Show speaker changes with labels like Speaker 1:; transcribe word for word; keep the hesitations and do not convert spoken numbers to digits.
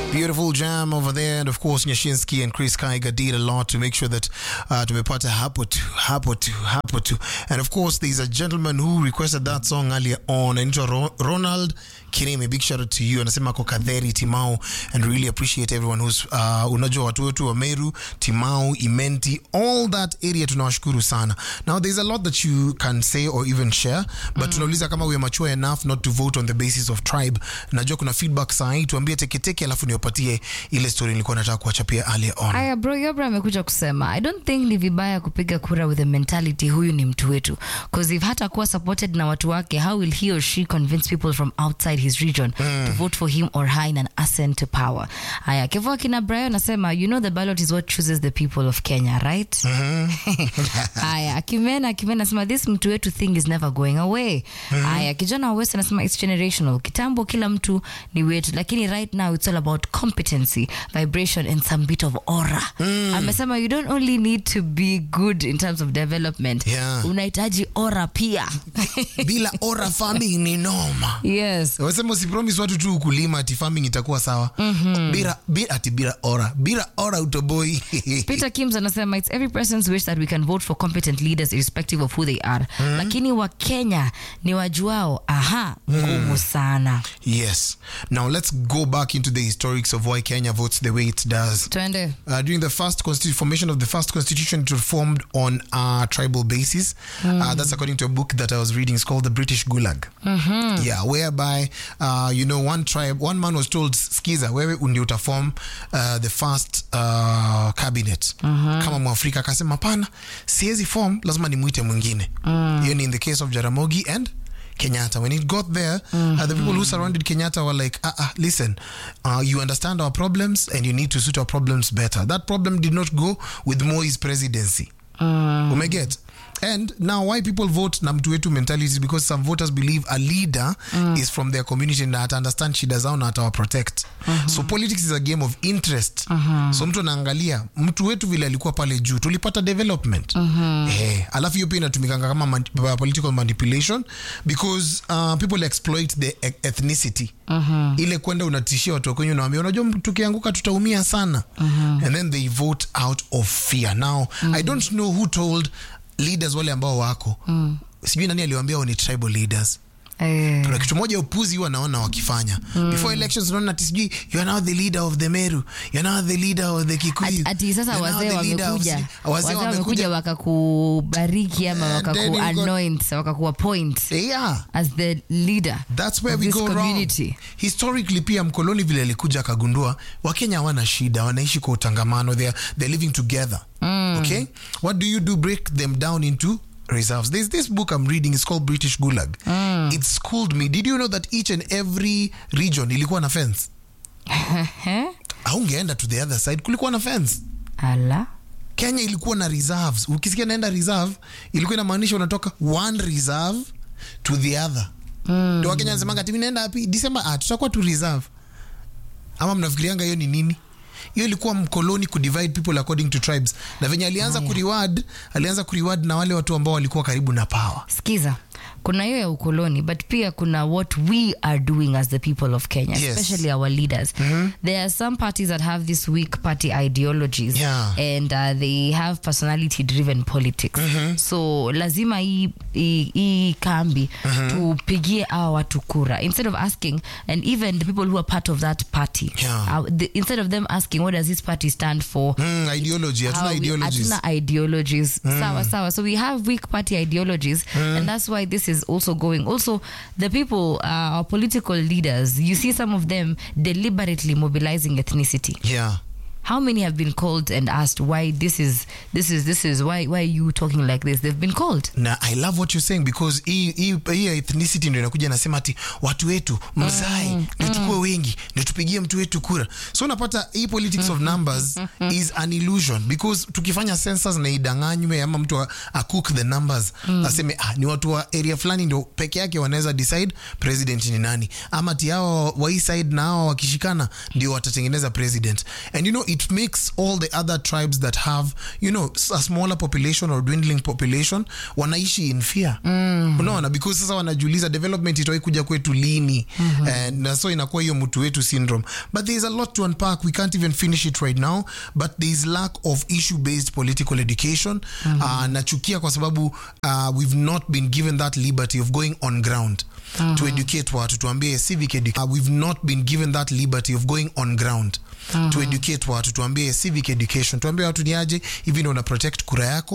Speaker 1: Beautiful jam over there, and of course Nyashinsky and Chris Kaiga did a lot to make sure that uh, tumepata hapo tu hapo tu hapo tu. And of course there's a gentleman who requested that song earlier on, and Ro- Ronald Kireme, big shout out to you. Anasema ko Kadheri Timau, and really appreciate everyone who's uh, unajua watu wetu wa Meru, Timau, Imenti, all that area tunawashukuru sana. Now there's a lot that you can say or even share, but mm. tunauliza kama we are mature enough not to vote on the basis of tribe. Najua kuna feedback saa hii, tuambie teketeke alafu niwapatie ile story nilikuwa nataka kuachapia earlier on.
Speaker 2: Aya bro, Yobra amekuja kusema I don't think ni vibaya kupiga kura with the mentality huyu ni mtu wetu, because if hata kuwa supported na watu wake, how will he or she convince people from outside his region mm. to vote for him or her in an ascent to power? Aya Kevo kina Brian nasema you know the ballot is what chooses the people of Kenya, right? Mm-hmm. Aya Kimena Kimena nasema this mtu wetu thing is never going away. Mm-hmm. Aya kijana West nasema it's generational. Kitambo kila mtu ni wetu, lakini right now it's all about competency, vibration and some bit of aura. Mm. Amesema you don't only need to be good in terms of development.
Speaker 1: Yeah.
Speaker 2: Unahitaji aura pia.
Speaker 1: Bila aura farming ni noma.
Speaker 2: Yes.
Speaker 1: Wasema usipromise watu tu kulima ati farming itakuwa sawa. Mm-hmm. Bila bila ati bila aura. Bila aura utoboi.
Speaker 2: Peter Kims anasema it's every person's wish that we can vote for competent leaders irrespective of who they are. Mm. Lakini wa Kenya ni wajuao aha ngumu mm. sana.
Speaker 1: Yes. Now let's go back into the historics of why Kenya votes the way it does.
Speaker 2: Twende.
Speaker 1: Uh, during the first constitu- formation of the first constitution, it was formed on a tribal basis. Mm. Uh, that's according to a book that I was reading. It's called The British Gulag. Mm-hmm. Yeah, whereby, uh, you know, one tribe, one man was told, Skiza, wewe undi utaform uh, the first uh, cabinet. Mm-hmm. Kama Mwafrika akasema pana, siezi form, lazima nimuite mwingine. Mm. You know, in the case of Jaramogi and Kenyatta. When it got there, mm-hmm. uh, the people who surrounded Kenyatta were like, ah, uh, uh, listen, uh, you understand our problems and you need to suit our problems better. That problem did not go with Moi's presidency. Mm. Umeget? And now why people vote na mtu wetu mentality is because some voters believe a leader mm. is from their community and that understand shida zao na atawa protect. Mm-hmm. So politics is a game of interest. Mm-hmm. So mtu anaangalia mtu wetu vile alikuwa pale juu tulipata development. Mm-hmm. Eh, alafu hiyo pia inatumikanga kama man- political manipulation because uh, people exploit the e- ethnicity. Mm-hmm. Ile kwenda unatishia watu wako unawaambia unajua tukianguka tutaumia sana. Mm-hmm. And then they vote out of fear. Now mm-hmm. I don't know who told leaders wale ambao wako mm. sijui nani aliwaambia ni tribal leaders. Eh. Kuna kitu moja upuzi huwa naona wakifanya. Mm. Before elections unaona ati sijui you are now the leader of the Meru, you are now the leader of the Kikuyu.
Speaker 2: Ati sasa wazee wamekuja. Wazee wamekuja wakakubariki ama wakaku anoint, wakaku appoint.
Speaker 1: Yeah.
Speaker 2: As the leader.
Speaker 1: That's where we go community. Wrong. Historically pia mkoloni vile alikuja akagundua Wakenya hawana shida, wanaishi kwa utangamano, they are they're living together. Mm. Okay? What do you do? Break them down into reserves. There's this book I'm reading, it's called British Gulag. Mm. It schooled me. Did you know that each and every region ilikuwa na fence? Haungeenda to the other side, kulikuwa na fence.
Speaker 2: Ala.
Speaker 1: Kenya ilikuwa na reserves. Ukisikia naenda reserve, ilikuwa inamaanisha unatoka one reserve to the other. Mm. Ndio Wakenya wanasema ati mimi naenda wapi? December ah tutakuwa tu reserve. Ama mnafikirianga hiyo ni nini? Hiyo ilikuwa mkoloni ku divide people according to tribes. Na venye alianza ku reward, alianza ku reward na wale watu ambao walikuwa karibu na power.
Speaker 2: Skiza. Kuna hiyo ya ukoloni, but pia kuna what we are doing as the people of Kenya, yes. especially our leaders. Mm-hmm. There are some parties that have these weak party ideologies,
Speaker 1: yeah.
Speaker 2: and uh, they have personality-driven politics. Mm-hmm. So lazima hii hii kambi mm-hmm. tupigie hawa watu kura instead of asking, and even the people who are part of that party,
Speaker 1: yeah.
Speaker 2: uh, the, instead of them asking what does this party stand for,
Speaker 1: mm, ideology, hatuna ideologies,
Speaker 2: hatuna ideologies. Mm. Sawa sawa. So we have weak party ideologies, mm. and that's why this is also going. Also, the people, uh, our political leaders, you see some of them deliberately mobilizing ethnicity.
Speaker 1: Yeah.
Speaker 2: How many have been called and asked why this is this is this is why why are you talking like this? They've been called.
Speaker 1: Na I love what you're saying because hii hii ethnicity ndio inakuja nasema ati watu wetu mzai mm, ndio tukue wengi ndio tupigie mtu wetu kura. So unapata hii politics of numbers is an illusion because tukifanya census na idanganywe ama mtu a cook the numbers mm. aseme ah ni watu wa area fulani ndio peke yake wanaweza decide president ni nani ama ti hao wa east side na hao wakishikana ndio watatengeneza president. And you know it makes all the other tribes that have, you know, a smaller population or dwindling population wanaishi in fear. Mm. Unaona, because sasa wanajiuliza development itawai kuja kwetu lini. Mm-hmm. And na so inakuwa hiyo mtu wetu syndrome. But there is a lot to unpack. We can't even finish it right now. But there is lack of issue-based political education. Mm-hmm. Uh, nachukia kwa sababu uh, we've not been given that liberty of going on ground. Mm-hmm. To educate watu, tuambie civic education. Uh, we've not been given that liberty of going on ground. Mm-hmm. To educate watu, tuambie civic education. Tuambie watu ni aje, hivi ndio una protect kura yako.